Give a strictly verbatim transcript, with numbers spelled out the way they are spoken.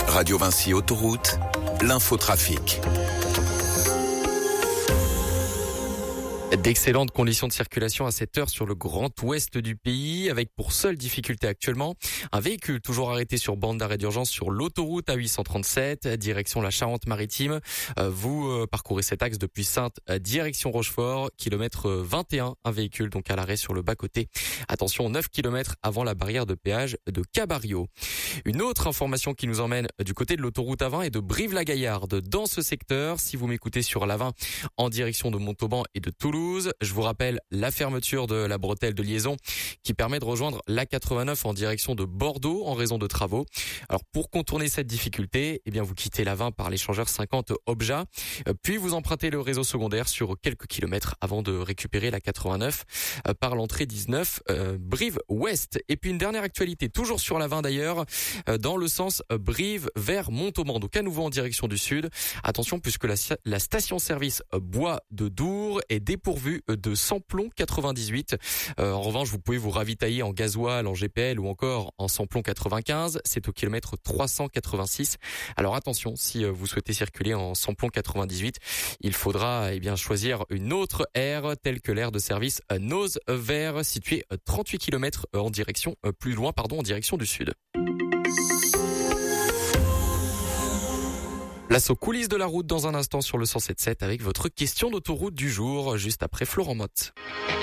Radio Vinci Autoroute, l'infotrafic. D'excellentes conditions de circulation à cette heure sur le grand ouest du pays, avec pour seule difficulté actuellement un véhicule toujours arrêté sur bande d'arrêt d'urgence sur l'autoroute A huit cent trente-sept, direction la Charente-Maritime. Vous parcourez cet axe depuis Saintes, direction Rochefort, kilomètre vingt et un, un véhicule donc à l'arrêt sur le bas-côté. Attention, neuf kilomètres avant la barrière de péage de Cabario. Une autre information qui nous emmène du côté de l'autoroute A vingt et de Brive-la-Gaillarde. Dans ce secteur, si vous m'écoutez sur l'A vingt en direction de Montauban et de Toulouse, je vous rappelle la fermeture de la bretelle de liaison qui permet de rejoindre l'A quatre-vingt-neuf en direction de Bordeaux en raison de travaux. Alors pour contourner cette difficulté, eh bien vous quittez l'A vingt par l'échangeur cinquante Obja, puis vous empruntez le réseau secondaire sur quelques kilomètres avant de récupérer l'A quatre-vingt-neuf par l'entrée dix-neuf euh, Brive-Ouest. Et puis une dernière actualité, toujours sur l'A vingt d'ailleurs, dans le sens Brive vers Montauban, donc à nouveau en direction du sud. Attention puisque la, la station-service Bois de Dour est dépourvue de samplon quatre-vingt-dix-huit. Euh, en revanche, vous pouvez vous ravitailler en gasoil, en G P L ou encore en samplon quatre-vingt-quinze. C'est au kilomètre trois cent quatre-vingt-six. Alors attention, si vous souhaitez circuler en samplon quatre-vingt-dix-huit, il faudra eh bien choisir une autre aire telle que l'aire de service Nose Vert, située trente-huit kilomètres en direction plus loin, pardon, en direction du sud. Place aux coulisses de la route dans un instant sur le cent sept virgule sept avec votre question d'autoroute du jour, juste après Florent Motte.